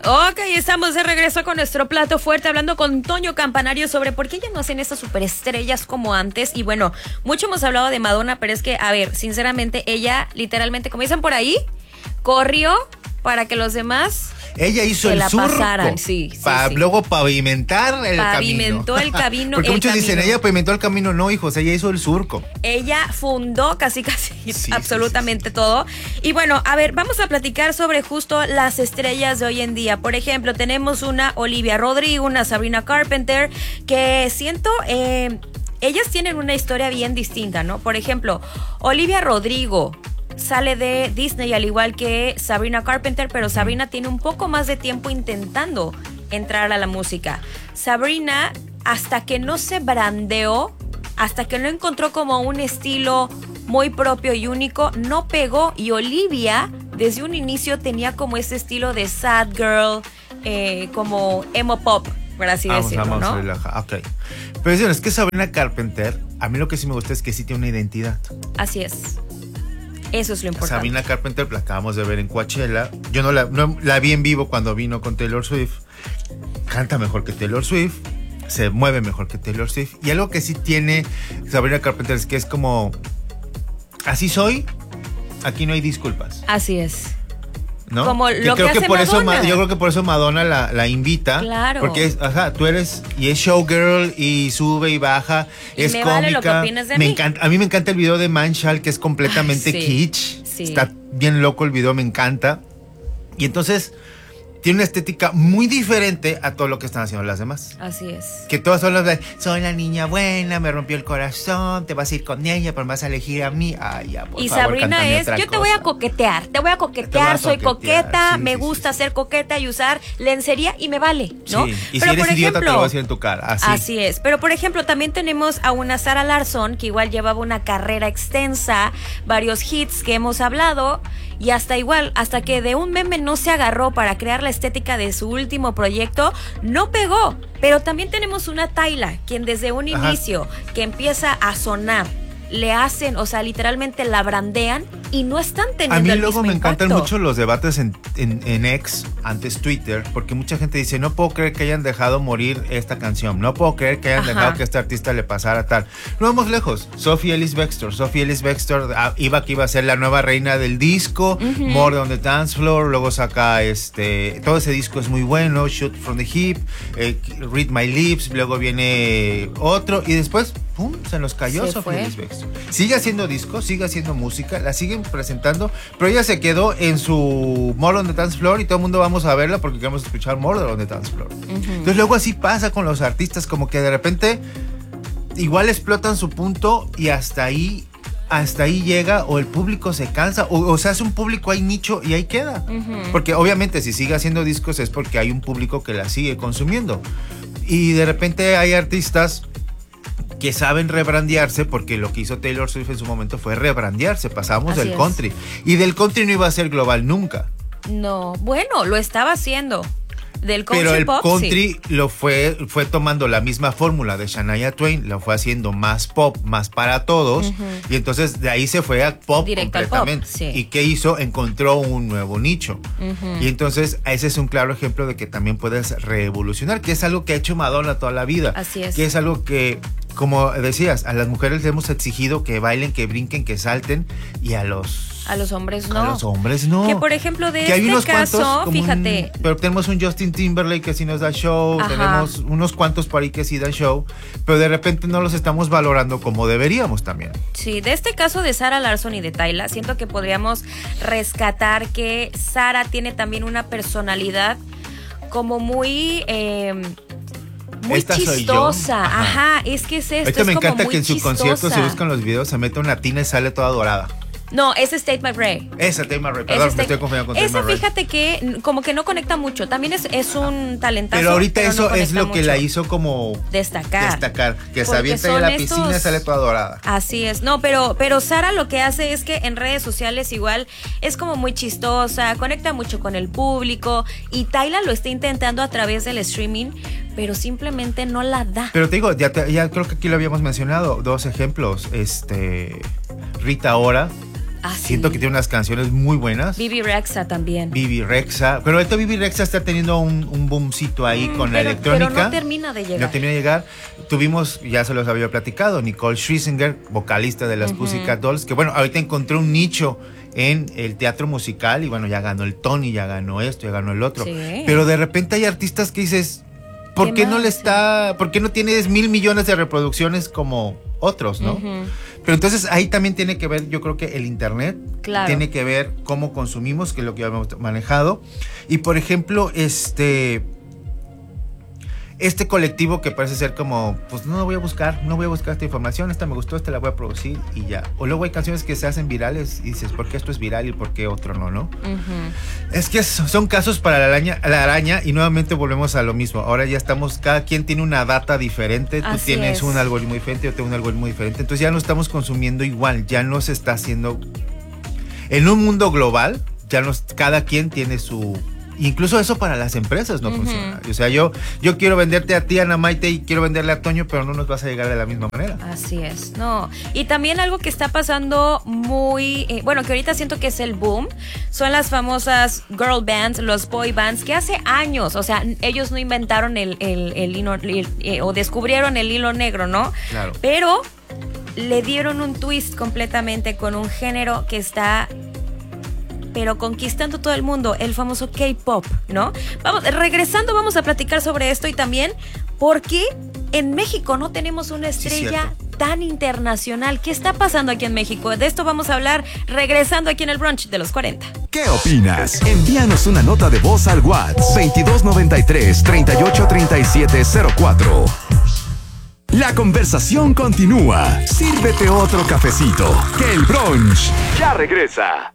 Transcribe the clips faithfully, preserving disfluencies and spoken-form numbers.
Ok, estamos de regreso con nuestro plato fuerte, hablando con Toño Campanario sobre por qué ya no hacen estas superestrellas como antes. Y bueno, mucho hemos hablado de Madonna, pero es que, a ver, sinceramente, ella literalmente, como dicen por ahí, corrió para que los demás ella hizo se el la surco pasaran, sí, sí, para sí. luego pavimentar el Pavimentó camino. el camino. Porque el muchos camino. dicen, ella pavimentó el camino. No, hijos, ella hizo el surco. Ella fundó casi casi Sí, absolutamente sí, sí, sí. todo. Y bueno, a ver, vamos a platicar sobre justo las estrellas de hoy en día. Por ejemplo, tenemos una Olivia Rodrigo, una Sabrina Carpenter, que siento... Eh, ellas tienen una historia bien distinta, ¿no? Por ejemplo, Olivia Rodrigo sale de Disney al igual que Sabrina Carpenter, pero Sabrina tiene un poco más de tiempo intentando entrar a la música. Sabrina, hasta que no se brandeó, hasta que no encontró como un estilo muy propio y único, no pegó. Y Olivia, desde un inicio, tenía como ese estilo de sad girl, eh, como emo pop, por así Vamos, decirlo, vamos, ¿no? relaja. Ok. Pero dicen, es que Sabrina Carpenter, a mí lo que sí me gusta es que sí tiene una identidad. Así es. Eso es lo importante. Sabrina Carpenter la acabamos de ver en Coachella. Yo no la, no, la vi en vivo cuando vino con Taylor Swift. Canta mejor que Taylor Swift. Se mueve mejor que Taylor Swift. Y algo que sí tiene Sabrina Carpenter es que es como... Así soy, aquí no hay disculpas. Así es. ¿No? Como que lo que creo que hace por eso Madonna. Yo creo que por eso Madonna la, la invita. Claro. Porque es, ajá, tú eres, y es showgirl, y sube y baja, Y es me cómica. vale lo que opines de me mí. encanta, a mí me encanta el video de Manshall, que es completamente Ay, sí, kitsch. sí. Está bien loco el video, me encanta. Y entonces tiene una estética muy diferente a todo lo que están haciendo las demás. Así es. Que todas son las de, soy la niña buena, me rompió el corazón, te vas a ir con ella, pero me vas a elegir a mí. Ay, ya, por Y favor, Sabrina cántame es, otra yo te cosa. voy a coquetear, te voy a coquetear, Te voy a soy coquetear, coqueta, sí, me sí, gusta sí. ser coqueta y usar lencería y me vale, ¿no? Sí, y Pero si eres por idiota te lo ejemplo, voy a decir en tu cara, así. Así es, pero por ejemplo también tenemos a una Sarah Larsson que igual llevaba una carrera extensa, varios hits que hemos hablado y hasta igual, hasta que de un meme no se agarró para crear la estética de su último proyecto, no pegó. Pero también tenemos una Tyla, quien desde un Ajá. inicio que empieza a sonar, le hacen, o sea, literalmente la brandean y no están teniendo A mí el luego mismo me encantan impacto. mucho los debates en, en, en X, antes Twitter, porque mucha gente dice, no puedo creer que hayan dejado morir esta canción, no puedo creer que hayan Ajá. dejado que este artista le pasara tal. No vamos lejos, Sophie Ellis Bextor, Sophie Ellis Bextor ah, iba que iba a ser la nueva reina del disco, Ujú. More on the Dance Floor, luego saca este, todo ese disco es muy bueno, Shoot from the Hip, eh, Read My Lips, luego viene otro y después, pum, se nos cayó Se Sophie fue. Ellis Bextor. Sigue haciendo discos, sigue haciendo música, la siguen presentando, pero ella se quedó en su More on the Dance Floor y todo el mundo vamos a verla porque queremos escuchar More on the Dance Floor. Ujú. Entonces luego así pasa con los artistas, como que de repente igual explotan su punto y hasta ahí, hasta ahí llega o el público se cansa o, o se hace un público ahí nicho y ahí queda. Ujú. Porque obviamente si sigue haciendo discos es porque hay un público que la sigue consumiendo. Y de repente hay artistas que saben rebrandearse, porque lo que hizo Taylor Swift en su momento fue rebrandearse. Pasamos Así del es. country. Y del country no iba a ser global nunca. No, bueno, lo estaba haciendo. Del country Pero el pop, country sí. lo fue, fue tomando la misma fórmula de Shania Twain, lo fue haciendo más pop, más para todos. Ujú. Y entonces de ahí se fue a pop Directo al pop, completamente. sí. ¿Y qué hizo? Encontró un nuevo nicho. Ujú. Y entonces ese es un claro ejemplo de que también puedes revolucionar, que es algo que ha hecho Madonna toda la vida. Así es. Que es algo que, como decías, a las mujeres les hemos exigido que bailen, que brinquen, que salten, y a los... A los hombres no. A los hombres no. Que por ejemplo de Que hay este unos caso, cuantos, como fíjate. un- pero tenemos un Justin Timberlake que sí nos da show, Ajá. tenemos unos cuantos por ahí que sí dan show, pero de repente no los estamos valorando como deberíamos también. Sí, de este caso de Sarah Larsson y de Tyla, siento que podríamos rescatar que Sarah tiene también una personalidad como muy... Eh, muy Esta soy yo. chistosa. Ajá. Ajá. es que es esto. Ahorita es me como encanta muy que en su chistosa. concierto, si buscan los videos, se mete una tina y sale toda dorada. No, ese es Tate McRae. Esa tema, Ese perdón, es me Tate- estoy confundiendo con Ese, tema Ray. fíjate que mm, como que no conecta mucho. También es, es un talentazo. Pero ahorita no eso es conecta lo que mucho. la hizo como Destacar. destacar, que se Porque avienta en son la piscina y estos- sale toda dorada. Así es, no, pero, pero Sara lo que hace es que en redes sociales igual es como muy chistosa, conecta mucho con el público y Tyla lo está intentando a través del streaming, pero simplemente no la da. Pero te digo, ya, te- ya creo que aquí lo habíamos mencionado, dos ejemplos, este Rita Ora, Ah, sí. Siento que tiene unas canciones muy buenas. Bibi Rexha también. Bibi Rexha. Pero ahorita Bibi Rexha está teniendo un, un boomcito ahí mm, con pero, la electrónica. Pero no termina de llegar. No termina de llegar. Tuvimos, ya se los había platicado, Nicole Scherzinger, vocalista de las uh-huh. Pussycat Dolls, que bueno, ahorita encontré un nicho en el teatro musical y bueno, ya ganó el Tony, ya ganó esto, ya ganó el otro. Sí. Pero de repente hay artistas que dices, ¿por qué, qué no le está, por qué no tienes mil millones de reproducciones como otros, no? Uh-huh. Pero entonces ahí también tiene que ver, yo creo que el internet, claro. tiene que ver cómo consumimos, que es lo que habíamos manejado. Y por ejemplo, este... Este colectivo que parece ser como, pues no voy a buscar, no voy a buscar esta información, esta me gustó, esta la voy a producir y ya. O luego hay canciones que se hacen virales y dices, ¿por qué esto es viral y por qué otro no, no? Uh-huh. Es que son casos para la araña, la araña y nuevamente volvemos a lo mismo. Ahora ya estamos, cada quien tiene una data diferente, tú Así tienes es. un algoritmo diferente, yo tengo un algoritmo diferente, entonces ya no estamos consumiendo igual, ya no se está haciendo... En un mundo global, ya nos, cada quien tiene su... Incluso eso para las empresas no uh-huh. funciona. O sea, yo, yo quiero venderte a ti, Ana Maite, y quiero venderle a Toño, pero no nos vas a llegar de la misma manera. Así es, no. Y también algo que está pasando muy, eh, bueno, que ahorita siento que es el boom, son las famosas girl bands, los boy bands, que hace años, o sea, ellos no inventaron el, el, el hilo, el, eh, o descubrieron el hilo negro, ¿no? Claro. Pero le dieron un twist completamente con un género que está... pero conquistando todo el mundo, el famoso K-pop, ¿no? Vamos, regresando vamos a platicar sobre esto y también por qué en México no tenemos una estrella sí, tan internacional. ¿Qué está pasando aquí en México? De esto vamos a hablar regresando aquí en el brunch de los cuarenta. ¿Qué opinas? Envíanos una nota de voz al WhatsApp veintidós noventa y tres, treinta y ocho, treinta y siete cero cuatro. La conversación continúa. Sírvete otro cafecito, que el brunch ya regresa.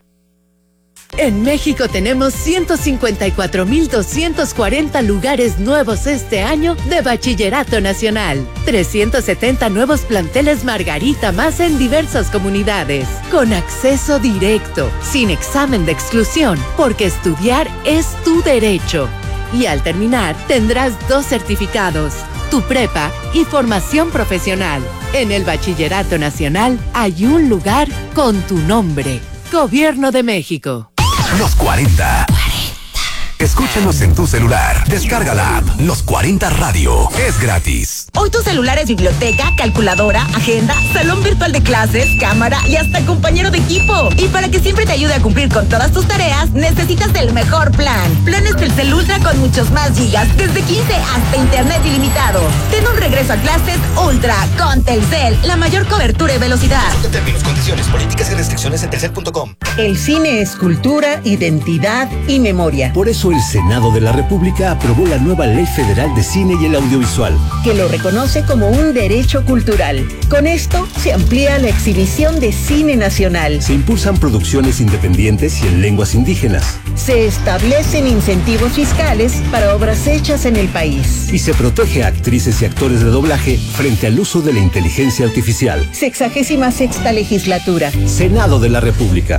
En México tenemos ciento cincuenta y cuatro mil doscientos cuarenta lugares nuevos este año de Bachillerato Nacional. trescientos setenta nuevos planteles Margarita más en diversas comunidades. Con acceso directo, sin examen de exclusión, porque estudiar es tu derecho. Y al terminar, tendrás dos certificados, tu prepa y formación profesional. En el Bachillerato Nacional hay un lugar con tu nombre. Gobierno de México. Los cuarenta. Escúchanos en tu celular. Descarga la app Los cuarenta Radio. Es gratis. Hoy tu celular es biblioteca, calculadora, agenda, salón virtual de clases, cámara y hasta compañero de equipo. Y para que siempre te ayude a cumplir con todas tus tareas, necesitas el mejor plan. Planes Telcel Ultra con muchos más gigas, desde quince hasta internet ilimitado. Ten un regreso a clases Ultra con Telcel, la mayor cobertura y velocidad. Términos, condiciones, políticas y restricciones en telcel punto com. El cine es cultura, identidad y memoria. Por eso el Senado de la República aprobó la nueva Ley Federal de Cine y el Audiovisual, que lo reconoce como un derecho cultural. Con esto se amplía la exhibición de cine nacional. Se impulsan producciones independientes y en lenguas indígenas. Se establecen incentivos fiscales para obras hechas en el país. Y se protege a actrices y actores de doblaje frente al uso de la inteligencia artificial. Sexagésima sexta legislatura. Senado de la República.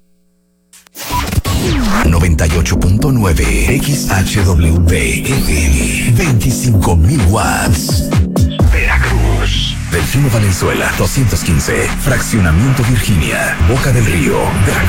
noventa y ocho punto nueve X H W F M, veinticinco mil watts. Veracruz. Delfino Valenzuela, doscientos quince. Fraccionamiento Virginia, Boca del Río, Veracruz.